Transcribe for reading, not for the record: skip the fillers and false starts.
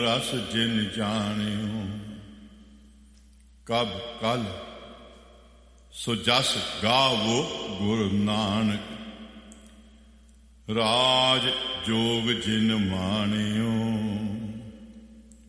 ਰਸ ਜਿਨ ਜਾਣਿਓ ਕਬ ਕਲ ਸੋ ਜਸ ਗਾਵੋ ਗੁਰੂ ਨਾਨਕ ਰਾਜ ਜੋਗ ਜਿਨ ਮਾਣਿਓ